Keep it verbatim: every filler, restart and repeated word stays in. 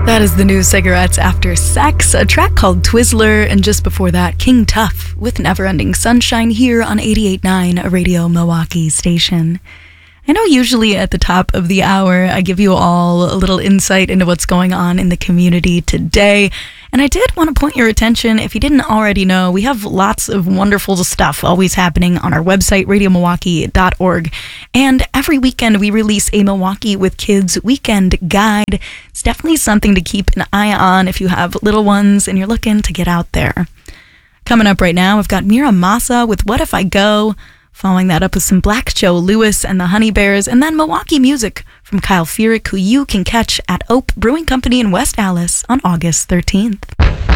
That is the new Cigarettes After Sex, a track called Twizzler, and just before that, King Tough with Neverending Sunshine here on eighty-eight point nine, a Radio Milwaukee station. I know usually at the top of the hour, I give you all a little insight into what's going on in the community today. And I did want to point your attention, if you didn't already know, we have lots of wonderful stuff always happening on our website, radio milwaukee dot org. And every weekend we release a Milwaukee with Kids weekend guide. It's definitely something to keep an eye on if you have little ones and you're looking to get out there. Coming up right now, I've got Mira Massa with What If I Go? Following that up with some Black Joe Lewis and the Honey Bears, and then Milwaukee music from Kyle Furyk, who you can catch at Ope Brewing Company in West Allis on August thirteenth.